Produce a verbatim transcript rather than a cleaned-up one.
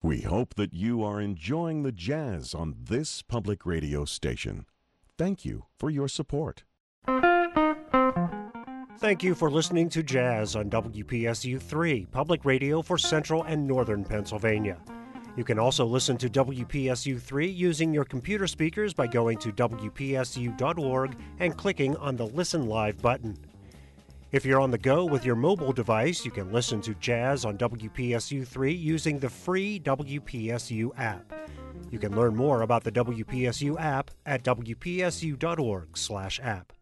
We hope that you are enjoying the jazz on this public radio station. Thank you for your support. Thank you for listening to Jazz on W P S U three, public radio for Central and Northern Pennsylvania. You can also listen to W P S U three using your computer speakers by going to W P S U dot org and clicking on the Listen Live button. If you're on the go with your mobile device, you can listen to Jazz on W P S U three using the free W P S U app. You can learn more about the W P S U app at W P S U dot org slash app.